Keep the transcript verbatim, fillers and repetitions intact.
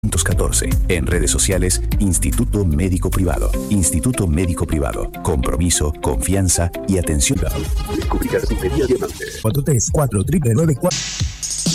catorce. En redes sociales, Instituto Médico Privado. Instituto Médico Privado. Compromiso, confianza y atención. Descubrirás inmediatamente. cuatro tres cuatro nueve nueve cuatro